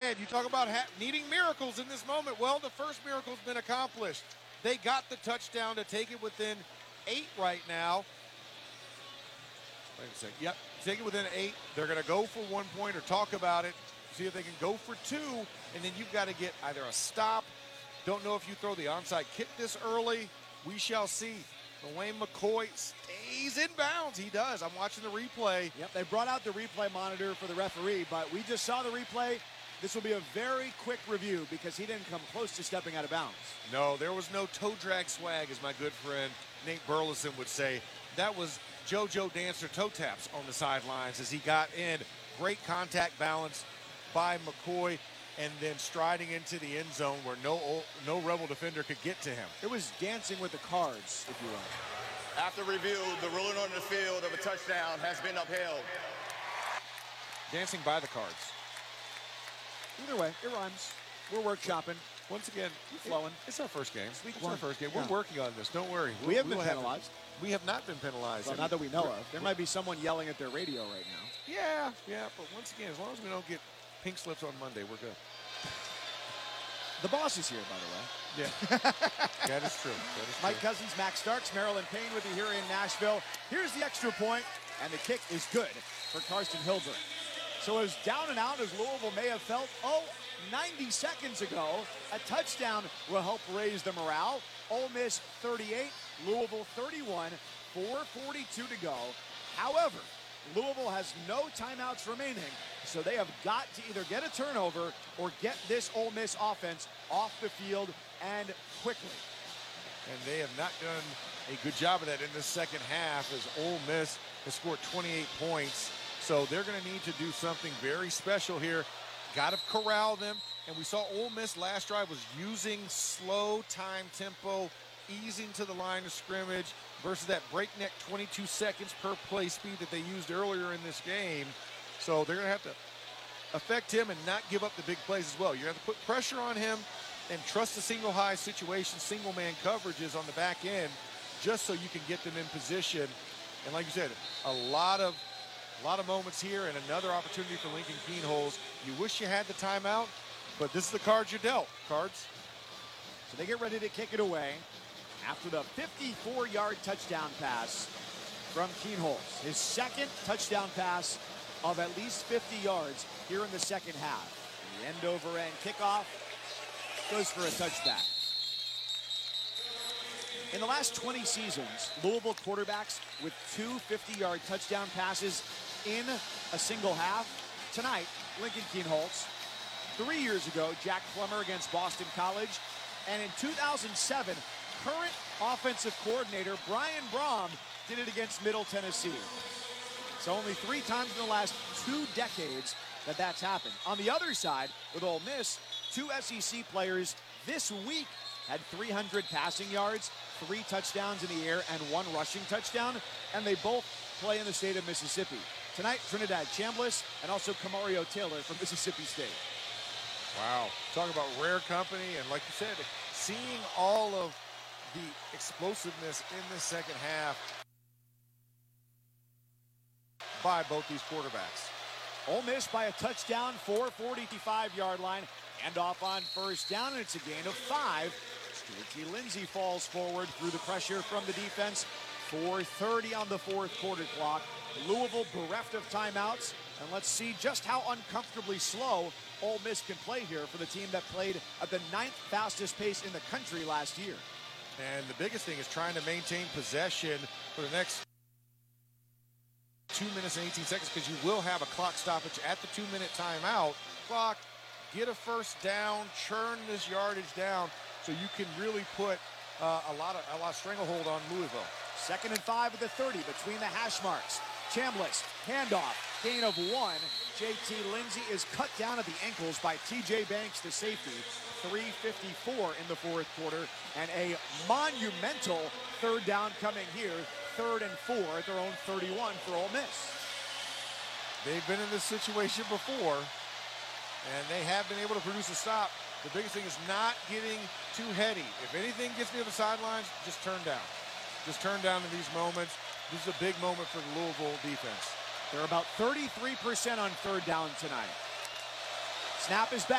again, you talk about needing miracles in this moment. Well, the first miracle's been accomplished. They got the touchdown to take it within 8 right now. Wait a second. Yep, take it within 8. They're going to go for 1 point or talk about it, see if they can go for 2, and then you've got to get either a stop. Don't know if you throw the onside kick this early. We shall see. Dwayne McCoy stays in bounds. He does. I'm watching the replay. Yep, they brought out the replay monitor for the referee, but we just saw the replay. This will be a very quick review because he didn't come close to stepping out of bounds. No, there was no toe drag swag, as my good friend Nate Burleson would say. That was JoJo Dancer toe taps on the sidelines as he got in. Great contact balance by McCoy, and then striding into the end zone where no Rebel defender could get to him. It was dancing with the cards, if you will. After review, the ruling on the field of a touchdown has been upheld. Dancing by the cards. Either way, it rhymes. We're workshopping. Once again, flowing. It's our first game. Week Our 1. first game. Yeah. We're working on this. Don't worry. We haven't been penalized. We have not been penalized. Well, not that we know of. There might be someone yelling at their radio right now. Yeah. But once again, as long as we don't get pink slips on Monday, we're good. The boss is here, by the way. Yeah, that is true. Mike Cousins, Max Starks, Marilyn Payne with you here in Nashville. Here's the extra point, and the kick is good for Karsten Hilzer. So as down and out as Louisville may have felt, 90 seconds ago, a touchdown will help raise the morale. Ole Miss 38, Louisville 31, 4:42 to go. However, Louisville has no timeouts remaining, so they have got to either get a turnover or get this Ole Miss offense off the field and quickly. And they have not done a good job of that in the second half as Ole Miss has scored 28 points. So they're going to need to do something very special here. Got to corral them. And we saw Ole Miss last drive was using slow time tempo, easing to the line of scrimmage versus that breakneck 22 seconds per play speed that they used earlier in this game. So they're going to have to affect him and not give up the big plays as well. You have to put pressure on him and trust the single high situation, single man coverages on the back end, just so you can get them in position. And like you said, a lot of moments here and another opportunity for Lincoln Kienholz. You wish you had the timeout, but this is the cards you're dealt. Cards. So they get ready to kick it away after the 54-yard touchdown pass from Kienholz. His second touchdown pass of at least 50 yards here in the second half. The end-over-end kickoff goes for a touchback. In the last 20 seasons, Louisville quarterbacks with 2 50-yard touchdown passes in a single half. Tonight, Lincoln Kienholz. 3 years ago, Jack Plummer against Boston College. And in 2007, current offensive coordinator Brian Brom did it against Middle Tennessee. So only 3 times in the last 2 decades that's happened. On the other side, with Ole Miss, 2 SEC players this week had 300 passing yards, 3 touchdowns in the air, and 1 rushing touchdown, and they both play in the state of Mississippi. Tonight, Trinidad Chambliss and also Camario Taylor from Mississippi State. Wow. Talking about rare company, and like you said, seeing all of the explosiveness in the second half by both these quarterbacks. Ole Miss by a touchdown, 445-yard line. Handoff on first down, and it's a gain of 5. J.T. Lindsey falls forward through the pressure from the defense. 4:30 on the fourth quarter clock. Louisville bereft of timeouts, and let's see just how uncomfortably slow Ole Miss can play here for the team that played at the 9th fastest pace in the country last year. And the biggest thing is trying to maintain possession for the next 2 minutes and 18 seconds, because you will have a clock stoppage at the 2-minute timeout. Clock, get a first down, churn this yardage down so you can really put a lot of stranglehold on Louisville. 2nd and 5 at the 30 between the hash marks. Chambliss, handoff, gain of 1. J.T. Lindsey is cut down at the ankles by T.J. Banks, the safety. 3:54 in the fourth quarter, and a monumental third down coming here. 3rd and 4 at their own 31 for Ole Miss. They've been in this situation before, and they have been able to produce a stop. The biggest thing is not getting too heady. If anything gets near the sidelines, just turn down. Just turn down in these moments. This is a big moment for the Louisville defense. They're about 33% on 3rd down tonight. Snap is back.